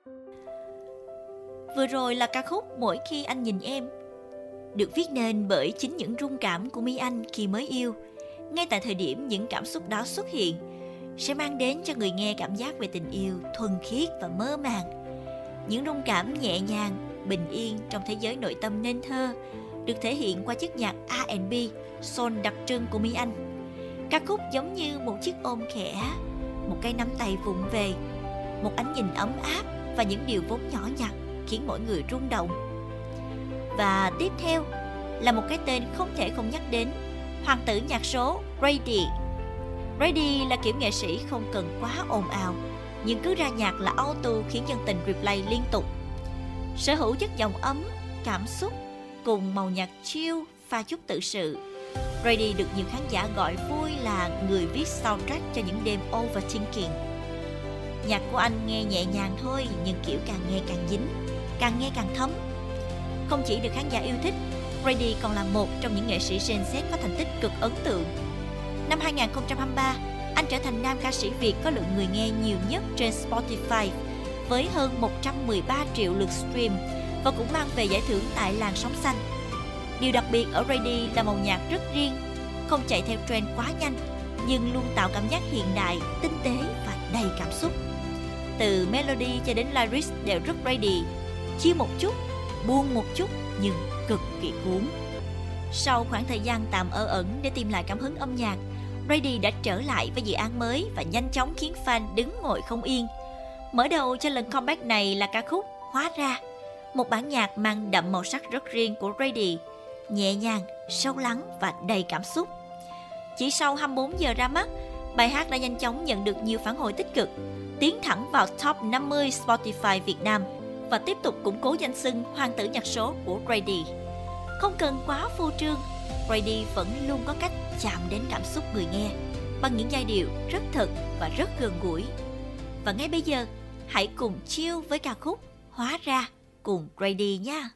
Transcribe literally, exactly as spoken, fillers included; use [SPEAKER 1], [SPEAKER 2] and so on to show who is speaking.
[SPEAKER 1] Vừa rồi là ca khúc Mỗi Khi Anh Nhìn Em, được viết nên bởi chính những rung cảm của My Anh khi mới yêu. Ngay tại thời điểm những cảm xúc đó xuất hiện, sẽ mang đến cho người nghe cảm giác về tình yêu thuần khiết và mơ màng. Những rung cảm nhẹ nhàng, bình yên trong thế giới nội tâm nên thơ, được thể hiện qua chất nhạc R and B, soul đặc trưng của My Anh. Ca khúc giống như một chiếc ôm khẽ, một cái nắm tay vụng về, một ánh nhìn ấm áp và những điều vốn nhỏ nhặt khiến mỗi người rung động. Và tiếp theo là một cái tên không thể không nhắc đến, hoàng tử nhạc số Grady. Grady là kiểu nghệ sĩ không cần quá ồn ào, nhưng cứ ra nhạc là auto khiến dân tình replay liên tục. Sở hữu chất giọng ấm, cảm xúc cùng màu nhạc chill pha chút tự sự, Grady được nhiều khán giả gọi vui là người viết soundtrack cho những đêm overthinking. Nhạc của anh nghe nhẹ nhàng thôi, nhưng kiểu càng nghe càng dính, càng nghe càng thấm. Không chỉ được khán giả yêu thích, Grady còn là một trong những nghệ sĩ Gen Z có thành tích cực ấn tượng. Năm hai không hai ba, anh trở thành nam ca sĩ Việt có lượng người nghe nhiều nhất trên Spotify với hơn một trăm mười ba triệu lượt stream và cũng mang về giải thưởng tại làn sóng xanh. Điều đặc biệt ở Grady là màu nhạc rất riêng, không chạy theo trend quá nhanh, nhưng luôn tạo cảm giác hiện đại, tinh tế và đầy cảm xúc. Từ melody cho đến lyrics đều rất Grady, chill một chút, buông một chút nhưng cực kỳ cuốn. Sau khoảng thời gian tạm ở ẩn để tìm lại cảm hứng âm nhạc, Grady đã trở lại với dự án mới và nhanh chóng khiến fan đứng ngồi không yên. Mở đầu cho lần comeback này là ca khúc Hóa Ra, một bản nhạc mang đậm màu sắc rất riêng của Grady, nhẹ nhàng, sâu lắng và đầy cảm xúc. Chỉ sau hai mươi bốn giờ ra mắt, bài hát đã nhanh chóng nhận được nhiều phản hồi tích cực, tiến thẳng vào top năm mươi Spotify Việt Nam và tiếp tục củng cố danh xưng hoàng tử nhạc số của Grady. Không cần quá phô trương, Grady vẫn luôn có cách chạm đến cảm xúc người nghe bằng những giai điệu rất thật và rất gần gũi. Và ngay bây giờ, hãy cùng chill với ca khúc Hóa Ra cùng Grady nha.